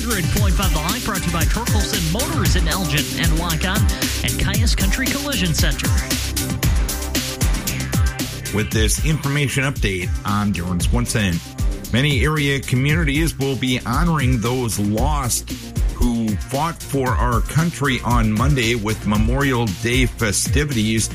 100.5 The High, brought to you by Torkelson Motors in Elgin and Waukon and Caius Country Collision Center. With this information update, I'm Darren Swenson. Many area communities will be honoring those lost who fought for our country on Monday with Memorial Day festivities.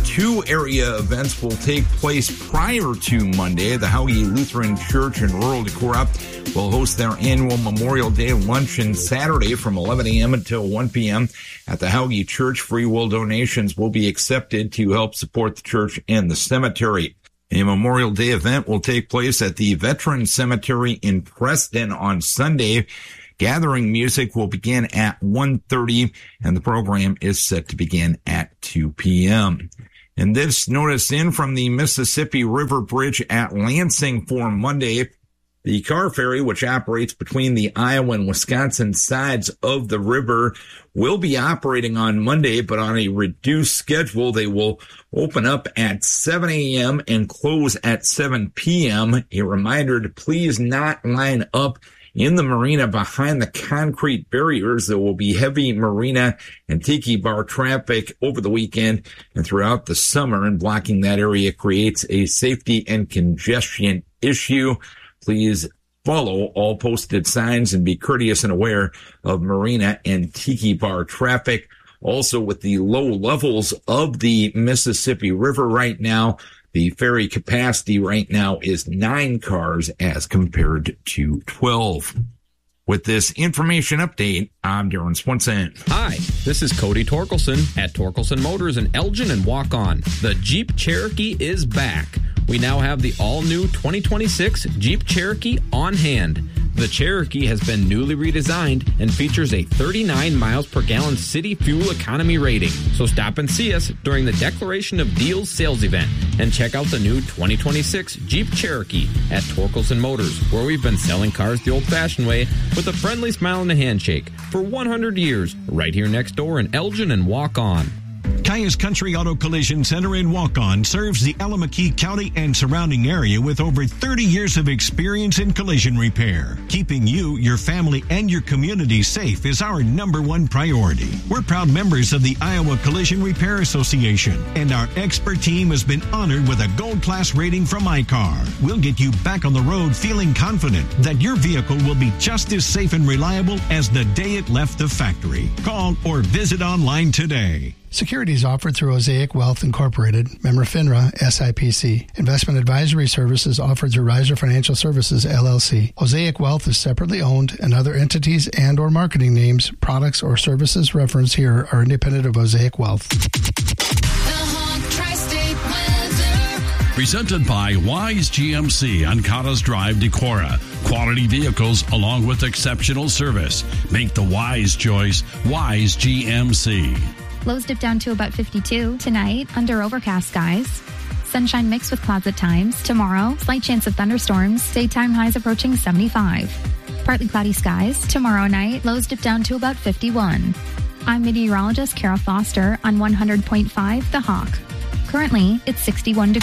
2 area events will take place prior to Monday. The Haughey Lutheran Church in rural Decorah will host their annual Memorial Day luncheon Saturday from 11 a.m. until 1 p.m. At the Haughey Church, free will donations will be accepted to help support the church and the cemetery. A Memorial Day event will take place at the Veteran Cemetery in Preston on Sunday. Gathering music will begin at 1:30, and the program is set to begin at 2 p.m. And this notice in from the Mississippi River Bridge at Lansing for Monday. The car ferry, which operates between the Iowa and Wisconsin sides of the river, will be operating on Monday, but on a reduced schedule. They will open up at 7 a.m. and close at 7 p.m. A reminder to please not line up in the marina behind the concrete barriers. There will be heavy marina and tiki bar traffic over the weekend and throughout the summer, and blocking that area creates a safety and congestion issue. Please follow all posted signs and be courteous and aware of marina and tiki bar traffic. Also, with the low levels of the Mississippi River right now, the ferry capacity right now is 9 cars as compared to 12. With this information update, I'm Darren Swenson. Hi, this is Cody Torkelson at Torkelson Motors in Elgin and Waukon. The Jeep Cherokee is back. We now have the all-new 2026 Jeep Cherokee on hand. The Cherokee has been newly redesigned and features a 39 miles per gallon city fuel economy rating. So stop and see us during the Declaration of Deals sales event and check out the new 2026 Jeep Cherokee at Torkelson Motors, where we've been selling cars the old-fashioned way with a friendly smile and a handshake for 100 years, right here next door in Elgin and Waukon. Caius Country Auto Collision Center in Waukon serves the Allamakee County and surrounding area with over 30 years of experience in collision repair. Keeping you, your family, and your community safe is our #1 priority. We're proud members of the Iowa Collision Repair Association, and our expert team has been honored with a gold class rating from iCar. We'll get you back on the road feeling confident that your vehicle will be just as safe and reliable as the day it left the factory. Call or visit online today. Securities offered through Osaic Wealth Incorporated, member FINRA, SIPC. Investment advisory services offered through Riser Financial Services, LLC. Osaic Wealth is separately owned, and other entities and or marketing names, products, or services referenced here are independent of Osaic Wealth. Presented by Wise GMC on Cottas Drive, Decorah. Quality vehicles along with exceptional service. Make the wise choice, Wise GMC. Lows dip down to about 52 tonight, under overcast skies. Sunshine mixed with clouds at times. Tomorrow, slight chance of thunderstorms. Daytime highs approaching 75. Partly cloudy skies. Tomorrow night, lows dip down to about 51. I'm meteorologist Kara Foster on 100.5 The Hawk. Currently, it's 61 degrees.